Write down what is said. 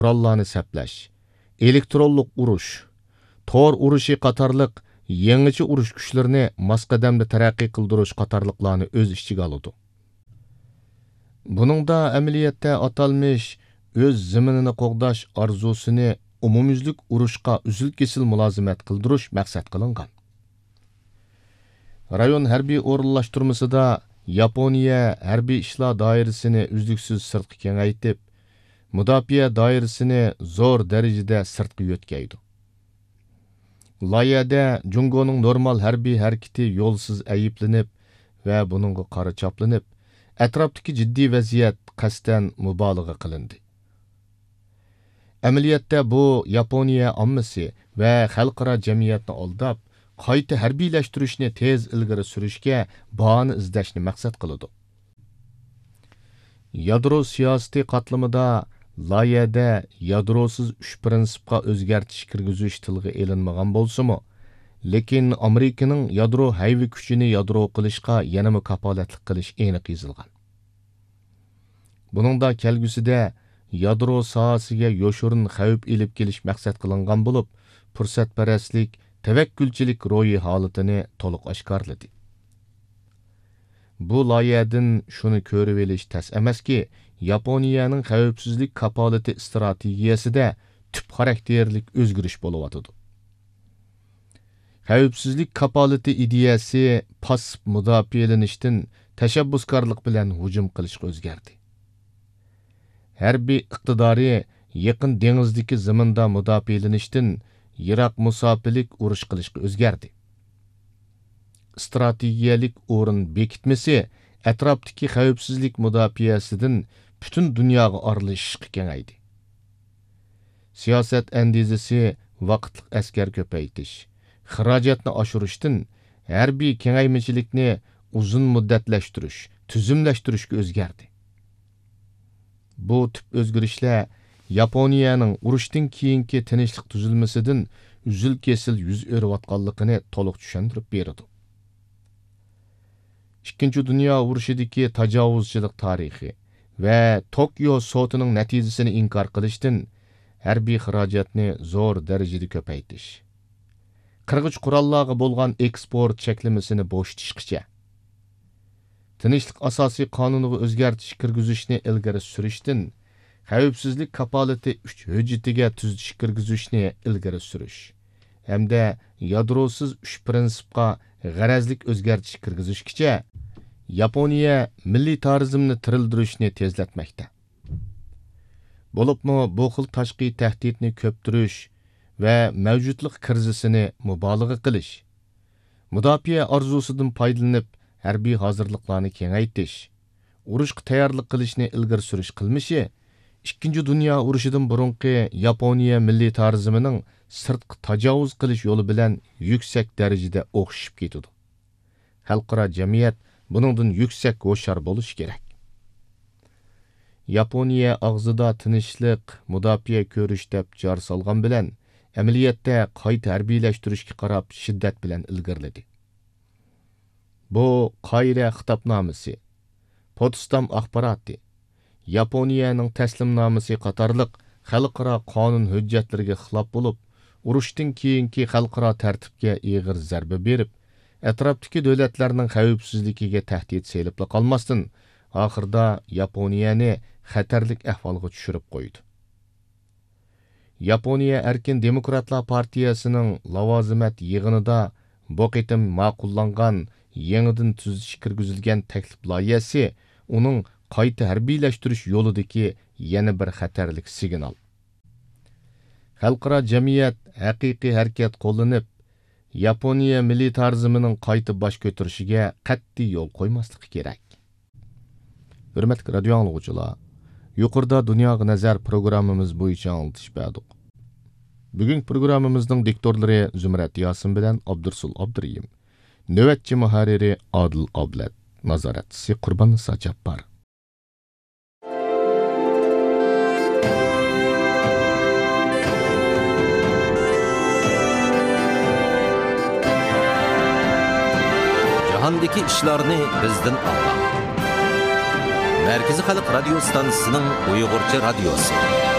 qurollarni saplash, elektronlik urush, tor urushi qatorliq yangicha urush kuchlarini masqadamda taraqqiy qildirish qatorliqlarni o'z ichiga oladi. Buningda amaliyotda atalmish o'z zaminini qo'g'dash orzusini umumyuzlik urushqa uzil-kesil mulozimat qildirish maqsad qilingan. Rayon harbiy o'rinlashtirmasida Yaponiya harbiy ishlar doirasini uzluksiz sirtqa kengaytib, mudofaa doirasini zo'r darajada sirtqa yo'tkaydi. Loyihada Jungoning normal harbiy harakati yo'lsiz ayiblanib va buningga qara chaplanib, atrofdagi jiddiy vaziyat qasdan mubolag'a qilindi. Amaliyotda bu Yaponiya ommasi va xalqaro jamiyatni aldab, qayta harbiylashtirishni tez ilgari surishga bahona izlashni maqsad qiladi. Yadro siyosati qatlamida loyihada yadrosiz 3 prinsipga o'zgartish kirgizish tilga elinmagan bo'lsa-mu, lekin Amerikaning yadro hayvi kuchini yadro qilishga yanama kapolatlik qilish aniq yozilgan. Buningda kelgusida yadro sohasiga yoshirin xavf elib kelish maqsad qilingan bo'lib, fursatparastlik, tavakkulchilik ro'yi holatini to'liq oshkorladi. Bu loyihadan shuni ko'rib olish tas emaski, Yaponiyaning xavfsizlik kapolati strategiyasida tüp xarakterlik o'zgarish bo'layotdi. Xavfsizlik kapolati ideyasi passiv mudofaalanishdan tashabbuskorlik bilan hujum qilishga o'zgardi. Harbiy iqtidori yaqin dengizdagi zaminda mudofaalanishdan yiroq musofirlik urush qilishga o'zgardi. Strategiyalik o'rin bekitmasi atrofdagi xavfsizlik mudofaasidan butun dunyoga aralashishga kengaydi. Siyosat andizasi vaqtliq askar ko'paytirish, xarajatni oshirishdan harbiy kengaymachilikni uzun muddatlashtirish, tuzumlashtirishga o'zgardi. Bu tip o'zgarishlar Yaponiyaning urushdan keyingi tinchlik tuzilmasidan uzil-kesil yuz o'rayotganligini to'liq tushuntirib beradi. Ikkinchi dunyo urushidagi tajovuzchilik tarixi va Tokio sotining natijasini inkor qilishdan harbiy xarajatni zo'r darajada ko'paytirish, qirg'ich qurollarga bo'lgan eksport cheklamasini bo'shatishgacha, tinchlik asosiy qonuniga o'zgartish kirgizishni ilgari surishdan xavfsizlik kapolati 3 hujjatiga tuzish kirgizishni ilgari surish hamda yadrosiz 3 prinsipga g'arazlik o'zgartish kirgizishgacha Yaponiya milliy turizmni tirildirishni tezlatmoqda. Bo'libmi bu xil tashqi tahdidni ko'ptirish va mavjudlik krizisini mubolag'a qilish, mudofaa orzusidan foydalanib harbiy hozirliklarni kengaytirish, urushga tayyorlik qilishni ilgari surish qilmishi Ikkinchi dunyo urushidan burunqi Yaponiya milliy turizmining sirtqi tajovuz qilish yo'li bilan yuksak darajada o'xshib ketadi. Xalqaro jamiyat buningdan yuksak ho'shar bo'lish kerak. Yaponiya og'zida tinchlik, mudofaa ko'rish deb jar solgan bilan amaliyotda qayta harbiylashtirishga qarab shiddat bilan ilgariladi. Bu Qayra xitobnomasi, Potsdam axboroti, Yaponiyaning taslimnomasi qatorliq xalqaro qonun hujjatlariga xilof bo'lib, urushdan keyingi xalqaro tartibga ig'ir zarba berib, atrofdagi davlatlarning xavfsizligiga tahdid selib qolmasdan, oxirida Yaponiyani xatarlik ahvolga tushirib qo'ydi. Yaponiya Erkin Demokratlar partiyasining lavozimat yig'inida bu qitim ma'qullangan yangidan tuzish kirgizilgan taklif loyihasi uning qayta harbiylashtirish yo'lidagi yana bir xatarlik signal. Xalqaro jamiyat haqiqiy harakat qo'llanib, Yaponiya milliy turizmining qayta bosh ko'tarishiga qat'iy yo'l qo'ymasligi kerak. Hurmatli radio anglovchilar, yuqorida Dunyoga nazar programmamiz bo'yicha anglatish berdik. Bugun programmamizning diktorlari Zumrat Yosin bilan Abdursul Abduriyim, navbatchi muharriri Adil Ablat, nazoratchisi Qurbon Sajabbor. Jahondagi ishlarni bizdan a'lo. Markaziy xalq radio stansiyasining Uyg'urcha radiosi.